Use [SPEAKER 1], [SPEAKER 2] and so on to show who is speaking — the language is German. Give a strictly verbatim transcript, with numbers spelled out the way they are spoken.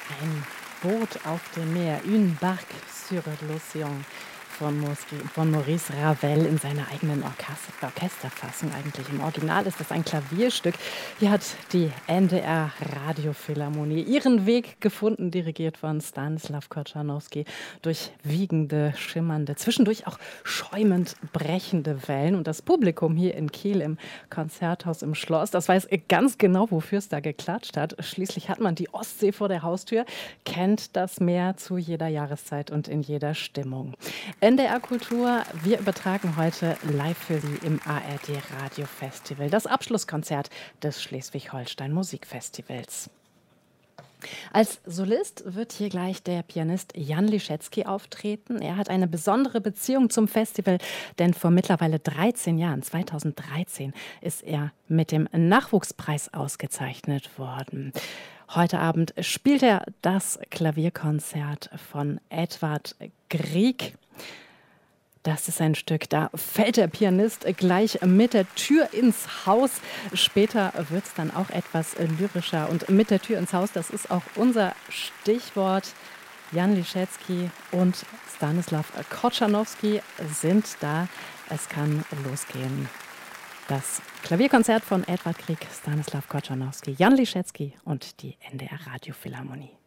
[SPEAKER 1] Ein Boot auf dem Meer, Une barque sur l'océan von, Mosri, von Maurice Ravel in seiner eigenen Orchester, Orchesterfassung eigentlich. Im Original ist das ein Klavierstück. Hier hat die N D R Radiophilharmonie ihren Weg gefunden, dirigiert von Stanislaw Korczanowski, durch wiegende, schimmernde, zwischendurch auch schäumend brechende Wellen. Und das Publikum hier in Kiel im Konzerthaus im Schloss, das weiß ganz genau, wofür es da geklatscht hat. Schließlich hat man die Ostsee vor der Haustür, kennt das Meer zu jeder Jahreszeit und in jeder Stimmung. N D R Kultur, wir übertragen heute live für Sie im A R D Radio Festival das Abschlusskonzert des Schleswig-Holstein Musikfestivals. Als Solist wird hier gleich der Pianist Jan Liszewski auftreten. Er hat eine besondere Beziehung zum Festival, denn vor mittlerweile dreizehn Jahren, zweitausenddreizehn, ist er mit dem Nachwuchspreis ausgezeichnet worden. Heute Abend spielt er das Klavierkonzert von Edvard Grieg. Das ist ein Stück, da fällt der Pianist gleich mit der Tür ins Haus. Später wird es dann auch etwas lyrischer. Und mit der Tür ins Haus, das ist auch unser Stichwort. Jan Liszewski und Stanislaw Korczanowski sind da. Es kann losgehen. Das Klavierkonzert von Edvard Grieg, Stanislaw Korczanowski, Jan Liszewski und die N D R Radiophilharmonie.